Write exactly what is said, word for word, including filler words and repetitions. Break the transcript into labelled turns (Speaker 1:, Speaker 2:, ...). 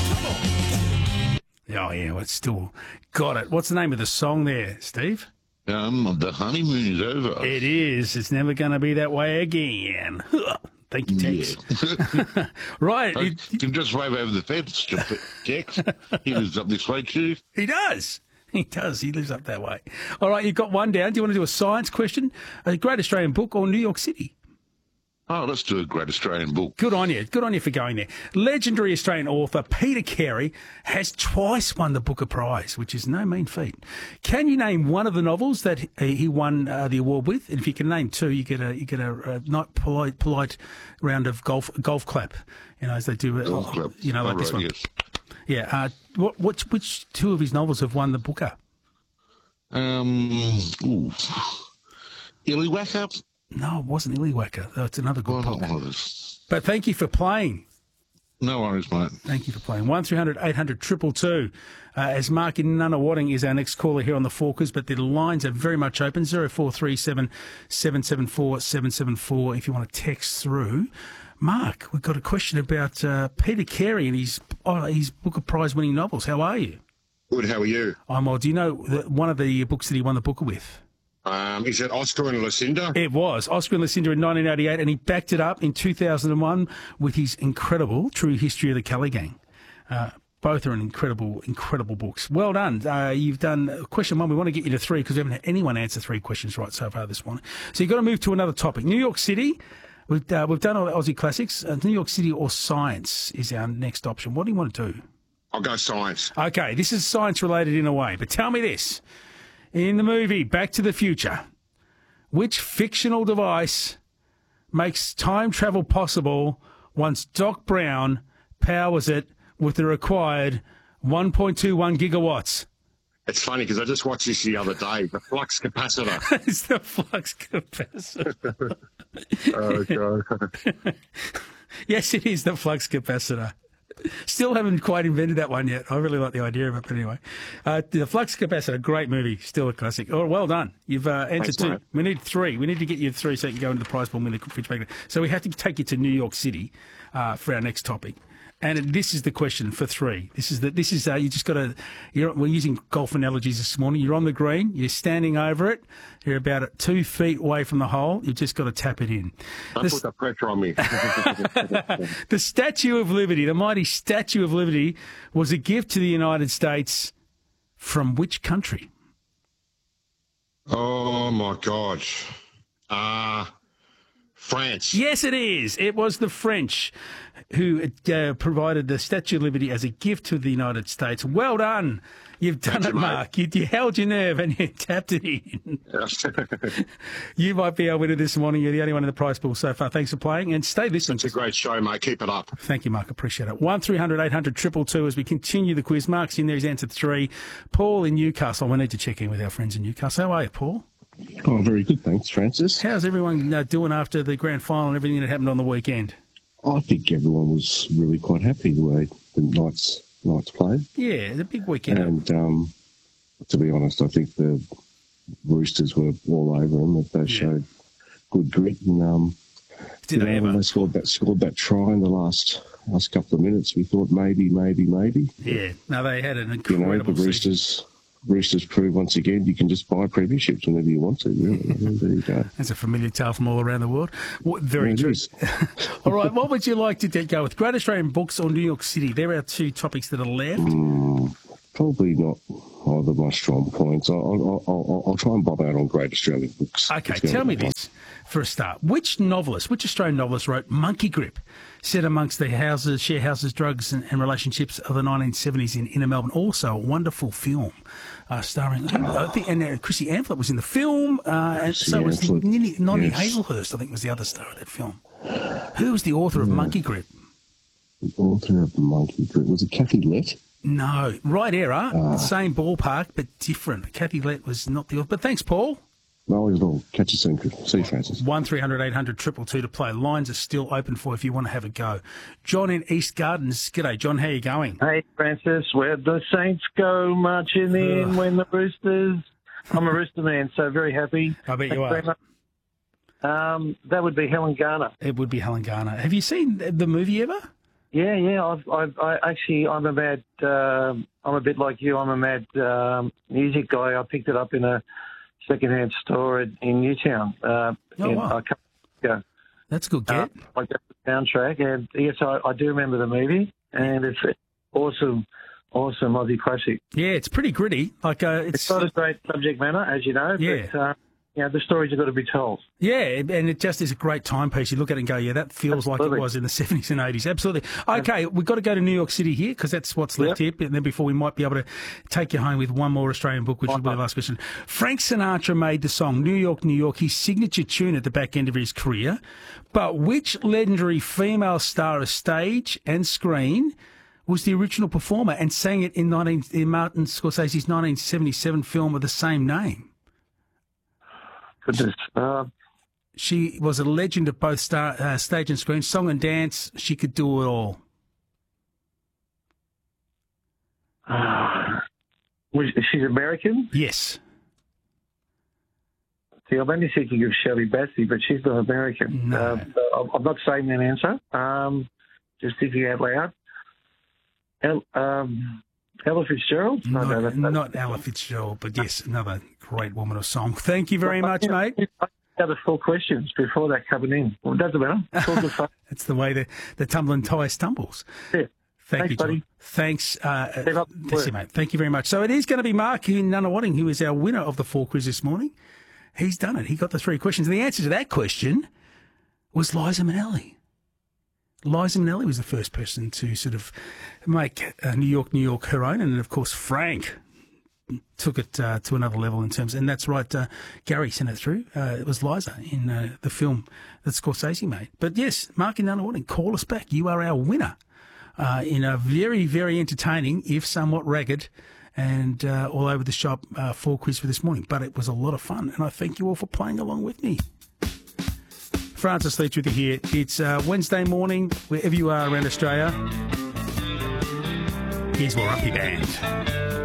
Speaker 1: Oh, yeah, well, it's still got it. What's the name of the song there, Steve?
Speaker 2: Um, the honeymoon is over.
Speaker 1: It is. It's never going to be that way again. Thank you, Tex.
Speaker 2: Yeah.
Speaker 1: Right.
Speaker 2: I
Speaker 1: It,
Speaker 2: can just wave over the fence, Tex. He lives up this way too.
Speaker 1: he does. He does. He lives up that way. All right, you've got one down. Do you want to do a science question? A great Australian book or New York City?
Speaker 2: Oh, let's do a great Australian book.
Speaker 1: Good on you. Good on you for going there. Legendary Australian author Peter Carey has twice won the Booker Prize, which is no mean feat. Can you name one of the novels that he won uh, the award with? And if you can name two, you get a you get a, a not polite polite round of golf golf clap. You know, as they do.
Speaker 2: Golf
Speaker 1: uh,
Speaker 2: clap.
Speaker 1: You know, like
Speaker 2: All
Speaker 1: this
Speaker 2: right,
Speaker 1: one.
Speaker 2: yes.
Speaker 1: Yeah. Uh, what which which two of his novels have won the Booker?
Speaker 2: Um, ooh. Illywacker?
Speaker 1: No, it wasn't Illywacker. That's another good
Speaker 2: Well,
Speaker 1: book.
Speaker 2: not one of those.
Speaker 1: But thank you for playing.
Speaker 2: No worries, mate.
Speaker 1: Thank you for playing. one three hundred eight hundred two two two. Uh, as Mark in Nunawading is our next caller here on the Forkers, but the lines are very much open. zero four three seven, seven seven four, seven seven four if you want to text through. Mark, we've got a question about uh, Peter Carey and his, oh, his Booker Prize winning novels. How are you?
Speaker 3: Good, how are you?
Speaker 1: I'm well. Do you know the, one of the books that he won the Booker with?
Speaker 3: Um, is it Oscar and Lucinda?
Speaker 1: It was Oscar and Lucinda in nineteen eighty-eight, and he backed it up in two thousand one with his incredible True History of the Kelly Gang. Uh, both are an incredible, incredible books. Well done. Uh, you've done question one. We want to get you to three because we haven't had anyone answer three questions right so far this morning. So you've got to move to another topic. New York City. We've, uh, we've done all the Aussie classics. Uh, New York City or science is our next option. What do you want to do?
Speaker 3: I'll go science.
Speaker 1: Okay, this is science related in a way, but tell me this. In the movie Back to the Future, which fictional device makes time travel possible once Doc Brown powers it with the required one point two one gigawatts?
Speaker 3: It's funny because I just watched this the other day, the flux capacitor.
Speaker 1: It's the flux capacitor.
Speaker 3: Oh, God.
Speaker 1: Yes, it is the flux capacitor. Still haven't quite invented that one yet. I really like the idea of it, but anyway. Uh, the Flux Capacitor, great movie, still a classic. Oh, well done. You've uh, answered
Speaker 3: Thanks,
Speaker 1: two.
Speaker 3: mate.
Speaker 1: We need three. We need to get you three so you can go into the prize pool and win the fridge magnet. So we have to take you to New York City uh, for our next topic. And this is the question for three. This is the, this is uh, you just got to. You're, we're using golf analogies this morning. You're on the green. You're standing over it. You're about two feet away from the hole. You've just got to tap it in.
Speaker 3: Don't
Speaker 1: The-
Speaker 3: put the pressure on me.
Speaker 1: The Statue of Liberty, the mighty Statue of Liberty, was a gift to the United States from which country?
Speaker 3: Oh, my God. Uh, France.
Speaker 1: Yes, it is. It was the French who uh, provided the Statue of Liberty as a gift to the United States. Well done. You've done
Speaker 3: Thank
Speaker 1: it,
Speaker 3: you, mate.
Speaker 1: Mark. You, you held your nerve and you tapped it in. You might be our winner this morning. You're the only one in the prize pool so far. Thanks for playing and stay listening.
Speaker 3: It's a great show, mate. Keep it up.
Speaker 1: Thank you, Mark. Appreciate it. one three hundred eight hundred two two two as we continue the quiz. Mark's in there. He's answered three. Paul in Newcastle. We need to check in with our friends in Newcastle. How are you, Paul?
Speaker 4: Oh, very good, thanks, Francis.
Speaker 1: How's everyone uh, doing after the grand final and everything that happened on the weekend?
Speaker 4: I think everyone was really quite happy the way the Knights Knights played,
Speaker 1: Yeah, it's a big weekend.
Speaker 4: and um, to be honest, I think the Roosters were all over them. That they
Speaker 1: Yeah.
Speaker 4: showed good grit, and um,
Speaker 1: Did
Speaker 4: you
Speaker 1: they
Speaker 4: know, when
Speaker 1: ever?
Speaker 4: they scored that scored that try in the last last couple of minutes, we thought maybe, maybe, maybe.
Speaker 1: Yeah. No, they had an
Speaker 4: You know, the
Speaker 1: incredible season.
Speaker 4: Roosters. Roosters prove once again you can just buy premierships whenever you want to. Really, there you go.
Speaker 1: That's a familiar tale from all around the world. What, very
Speaker 4: It
Speaker 1: true.
Speaker 4: is.
Speaker 1: All right, what would you like to get- go with? Great Australian books or New York City? There are two topics that are left.
Speaker 4: Mm, probably not either my strong points. I'll, I'll, I'll, I'll try and bob out on great Australian books.
Speaker 1: Okay,
Speaker 4: Let's go
Speaker 1: tell me
Speaker 4: with that
Speaker 1: this for a start. Which novelist, which Australian novelist wrote Monkey Grip, set amongst the houses, share houses, drugs and, and relationships of the nineteen seventies in inner Melbourne? Also a wonderful film uh, starring, I think, and uh, Chrissy Amphlett was in the film, uh, and
Speaker 4: Chrissy
Speaker 1: so was
Speaker 4: Amphlett,
Speaker 1: Nini, Noni
Speaker 4: yes.
Speaker 1: Hazelhurst, I think was the other star of that film. Who was the author of Monkey Grip?
Speaker 4: one. The author of Monkey Grip, was it Kathy Lett?
Speaker 1: No, right era,
Speaker 4: Ah.
Speaker 1: same ballpark, but different. Kathy Lett was not the author. But thanks, Paul.
Speaker 4: No, it's all. Catch you soon. See you, Francis.
Speaker 1: one three hundred eight hundred two two two to play. Lines are still open for if you want to have a go. John in East Gardens. G'day, John. How you going?
Speaker 5: Hey, Francis, where the Saints go marching in
Speaker 1: Ugh.
Speaker 5: when the Roosters... I'm a Rooster man, so very happy.
Speaker 1: I bet
Speaker 5: Thanks
Speaker 1: you are.
Speaker 5: very much. Um, that would be Helen Garner.
Speaker 1: It would be Helen Garner. Have you seen the movie ever?
Speaker 5: Yeah, yeah. I've, I've, I actually, I'm a mad. Uh, I'm a bit like you. I'm a mad um, music guy. I picked it up in a second-hand store in, in Newtown. Uh,
Speaker 1: Oh,
Speaker 5: in,
Speaker 1: wow.
Speaker 5: I can't, yeah.
Speaker 1: That's a good
Speaker 5: Uh,
Speaker 1: get.
Speaker 5: I got the soundtrack, and yes, I, I do remember the movie, and it's an awesome, awesome Aussie classic.
Speaker 1: Yeah, it's pretty gritty. Like uh,
Speaker 5: It's
Speaker 1: it's
Speaker 5: not a great subject matter, as you know,
Speaker 1: Yeah.
Speaker 5: but uh, you know, the stories have got to be told.
Speaker 1: yeah, and it just is a great timepiece. You look at it and go, yeah, that feels like
Speaker 5: Absolutely.
Speaker 1: it was in the seventies and eighties. Absolutely. Okay, we've got to go to New York City here because that's what's left here. And then before we might be able to take you home with one more Australian book, which will be the last question. Frank Sinatra made the song New York, New York, his signature tune at the back end of his career. But which legendary female star of stage and screen was the original performer and sang it in, nineteen, in Martin Scorsese's nineteen seventy-seven film of the same name?
Speaker 5: Goodness. Uh,
Speaker 1: She was a legend of both star, uh, stage and screen, song and dance. She could do it all.
Speaker 5: uh, was, she's American?
Speaker 1: Yes.
Speaker 5: See, I'm only thinking of Shirley Bassey, but she's not American.
Speaker 1: No.
Speaker 5: Um, so I'm- I'm not saying that answer. Um, just thinking out loud. El, um, Ella Fitzgerald? No,
Speaker 1: Not,
Speaker 5: no, that's-
Speaker 1: not Ella Fitzgerald, but yes, another great woman of song. Thank you very much, mate.
Speaker 5: Other four questions before that coming in. Well, it doesn't matter. It's all good fun.
Speaker 1: That's the way the, the tumbling tie stumbles.
Speaker 5: Yeah.
Speaker 1: Thank
Speaker 5: Thanks,
Speaker 1: you, John.
Speaker 5: buddy.
Speaker 1: Thanks, uh,
Speaker 5: Keep up the
Speaker 1: that's it,
Speaker 5: work.
Speaker 1: mate. Thank you very much. So it is going to be Mark in Nunawading, who is our winner of the four quiz this morning. He's done it. He got the three questions. And the answer to that question was Liza Minnelli. Liza Minnelli was the first person to sort of make uh, New York, New York her own. And, of course, Frank took it uh, to another level in terms, and that's right, uh, Gary sent it through. Uh, it was Liza in uh, the film that Scorsese made. But yes, Mark in Nunawading, call us back. You are our winner uh, in a very, very entertaining, if somewhat ragged, and uh, all over the shop uh, four quiz for this morning. But it was a lot of fun, and I thank you all for playing along with me. Francis Leach with you here. It's uh, Wednesday morning, wherever you are around Australia. Here's Warumpi Band.